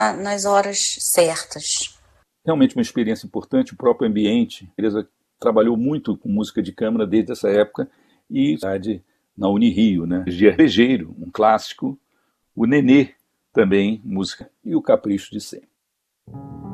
nas horas certas. Realmente uma experiência importante, o próprio ambiente. A Teresa trabalhou muito com música de câmara desde essa época e na Unirio, né? De Arpejeiro, um clássico, o Nenê também, música, e o Capricho de Sempre.